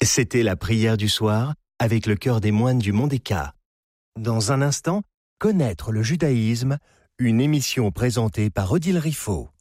C'était la prière du soir avec le chœur des moines du Mont d'Eka. Dans un instant, connaître le judaïsme, une émission présentée par Odile Riffaut.